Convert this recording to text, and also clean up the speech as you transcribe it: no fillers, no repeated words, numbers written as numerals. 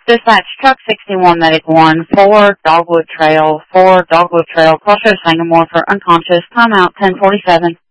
Dispatch, Truck 61, Medic 1, 4 Dogwood Trail, Crossroads Sangamore for unconscious, timeout 10:47.